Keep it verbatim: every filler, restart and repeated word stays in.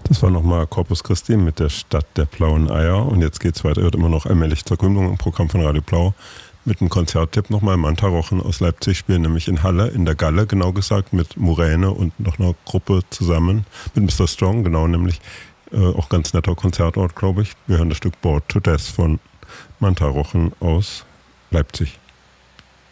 Das war nochmal Corpus Christi mit der Stadt der blauen Eier. Und jetzt geht es weiter, wird immer noch allmählich zur Gründung im Programm von Radio Blau. Mit einem Konzerttipp nochmal. Manta Rochen aus Leipzig spielen nämlich in Halle, in der Galle genau gesagt, mit Muräne und noch einer Gruppe zusammen. Mit Mister Strong, genau nämlich. Äh, auch ganz netter Konzertort, glaube ich. Wir hören das Stück Bored to Death von Manta Rochen aus Leipzig.